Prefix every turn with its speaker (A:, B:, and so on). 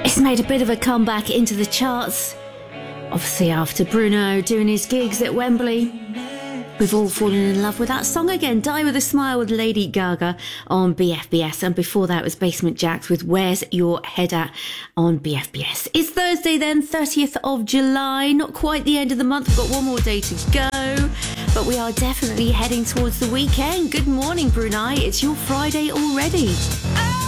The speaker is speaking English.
A: Made a bit of a comeback into the charts, obviously after Bruno doing his gigs at Wembley. We've all fallen in love with that song again. Die With a Smile with Lady Gaga on BFBS, and before that was Basement Jaxx with Where's Your Head At on BFBS. It's Thursday then, 30th of July, not quite the end of the month. We've got one more day to go, but we are definitely heading towards the weekend. Good morning, Brunei. It's your Friday already.